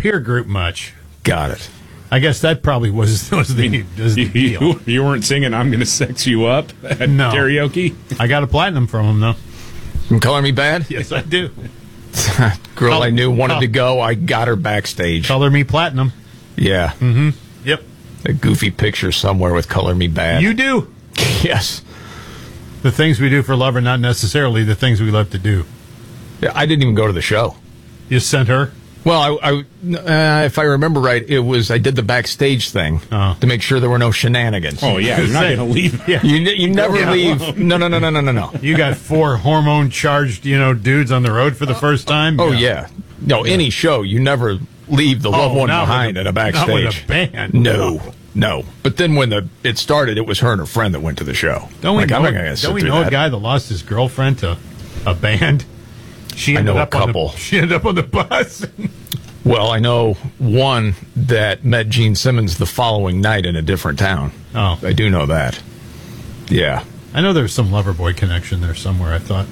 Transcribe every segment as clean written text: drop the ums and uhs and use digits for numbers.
peer group much. Got it. I guess that probably was the deal. You weren't singing "I'm Gonna Sex You Up" at karaoke. I got a platinum from him though. From Color Me Bad? Yes, I do. Girl I knew wanted to go. I got her backstage. Color Me Platinum. Yeah. Mm-hmm. Yep. A goofy picture somewhere with Color Me Bad. You do. Yes. The things we do for love are not necessarily the things we love to do. Yeah, I didn't even go to the show. You sent her? Well, if I remember right, I did the backstage thing to make sure there were no shenanigans. Oh, yeah, you're not going to leave. Yeah. You never leave. No. You got 4 hormone-charged, dudes on the road for the first time? Oh, yeah. No, any show, you never leave the loved one behind at a backstage. Not with a band. No. But then when it started, it was her and her friend that went to the show. Don't we know a guy that lost his girlfriend to a band? She ended up on the bus. Well, I know one that met Gene Simmons the following night in a different town. Oh. I do know that. Yeah. I know there's some Loverboy connection there somewhere, I thought.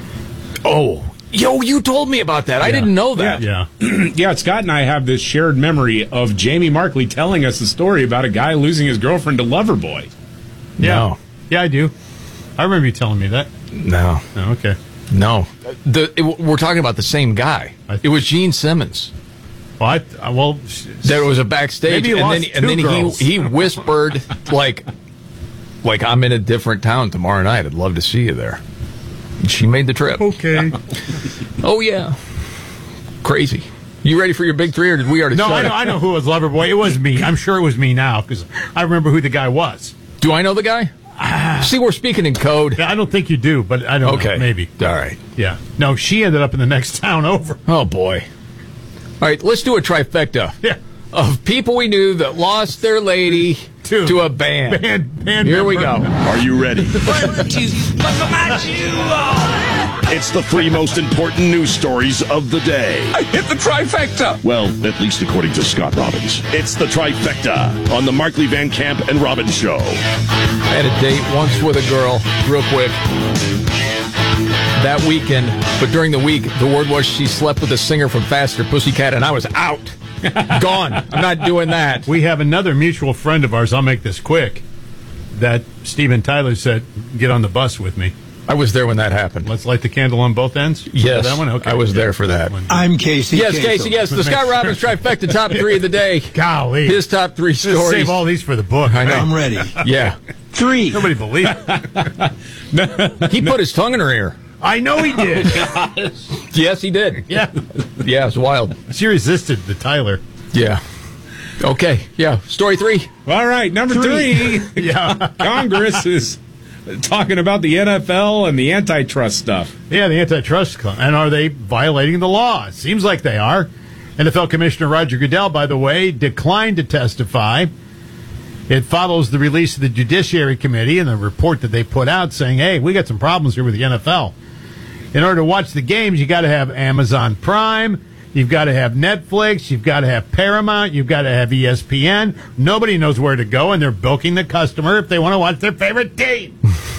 Oh. Yo, you told me about that. Yeah. I didn't know that. Yeah. Yeah, Scott and I have this shared memory of Jamie Markley telling us a story about a guy losing his girlfriend to Loverboy. Yeah. No. Yeah, I do. I remember you telling me that. No. Oh, okay. No. We're talking about the same guy. It was Gene Simmons. Well, there was a backstage, maybe and then he whispered like I'm in a different town tomorrow night. I'd love to see you there. And she made the trip. Okay. Oh yeah. Crazy. You ready for your big 3, or did we already? No, I know who was Loverboy. It was me. I'm sure it was me now because I remember who the guy was. Do I know the guy? See, we're speaking in code. Yeah, I don't think you do, but I don't know. Maybe. All right. Yeah. No, she ended up in the next town over. Oh, boy. All right, let's do a trifecta of people we knew that lost their lady to a band. Band Here we go. Are you ready? It's the 3 most important news stories of the day. I hit the trifecta. Well, at least according to Scott Robbins. It's the trifecta on the Markley, Van Camp, and Robbins Show. I had a date once with a girl, real quick, that weekend. But during the week, the word was she slept with a singer from Faster Pussycat, and I was out. Gone. I'm not doing that. We have another mutual friend of ours, I'll make this quick, that Steven Tyler said, get on the bus with me. I was there when that happened. Let's light the candle on both ends? Yes. That one? Okay. I was there for that. I'm Casey. Yes, Casey, yes. The Scott Robbins trifecta, top 3 of the day. Golly. His top 3 stories. Just save all these for the book. I know. I'm ready. Yeah. 3. Nobody believes it. He put his tongue in her ear. I know he did. Yes, he did. Yeah. Yeah, it's wild. She resisted the Tyler. Yeah. Okay. Yeah. Story 3. All right, number 3. Yeah. Congress is talking about the NFL and the antitrust stuff. Yeah, the antitrust. And are they violating the law? It seems like they are. NFL Commissioner Roger Goodell, by the way, declined to testify. It follows the release of the Judiciary Committee and the report that they put out saying, hey, we got some problems here with the NFL. In order to watch the games, you got to have Amazon Prime, you've got to have Netflix, you've got to have Paramount, you've got to have ESPN. Nobody knows where to go, and they're bilking the customer if they want to watch their favorite team.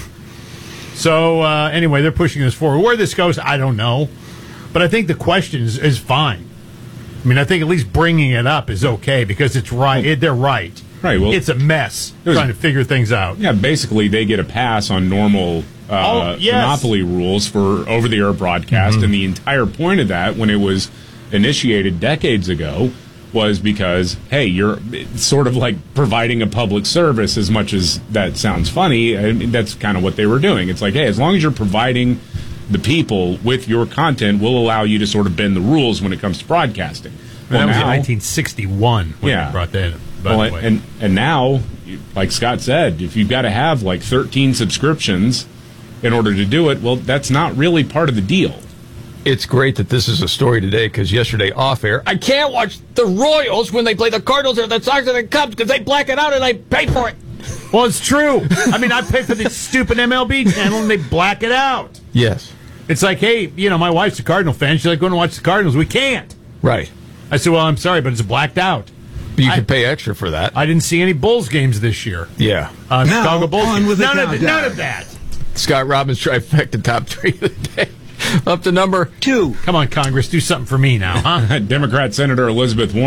So, anyway, they're pushing this forward. Where this goes, I don't know. But I think the question is fine. I mean, I think at least bringing it up is okay because it's right. They're right. Right. Well, it's a mess trying to figure things out. Yeah, basically they get a pass on normal monopoly rules for over-the-air broadcast, and the entire point of that, when it was initiated decades ago, was because, hey, you're sort of like providing a public service. As much as that sounds funny, I mean, that's kind of what they were doing. It's like, hey, as long as you're providing the people with your content, we'll allow you to sort of bend the rules when it comes to broadcasting. Well, that was in 1961 when they brought that in. And now, like Scott said, if you've got to have like 13 subscriptions in order to do it, well, that's not really part of the deal. It's great that this is a story today because yesterday off air, I can't watch the Royals when they play the Cardinals or the Sox or the Cubs because they black it out and I pay for it. Well, it's true. I mean, I pay for the stupid MLB channel and they black it out. Yes. It's like, hey, my wife's a Cardinal fan. She's like, going to watch the Cardinals. We can't. Right. I said, well, I'm sorry, but it's blacked out. But you could pay extra for that. I didn't see any Bulls games this year. Yeah. Chicago Bulls on with none of that. Scott Robbins trifecta top 3 of the day. Up to number 2. Come on, Congress, do something for me now, huh? Democrat Senator Elizabeth Warren